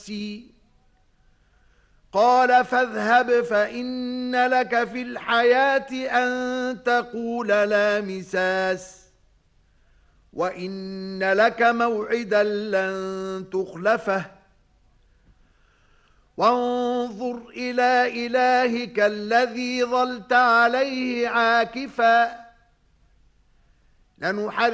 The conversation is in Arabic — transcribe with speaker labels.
Speaker 1: قال فاذهب فإن لك في الحياة أن تقول لا مساس وإن لك موعدا لن تخلفه وانظر إلى إلهك الذي ظلت عليه عاكفا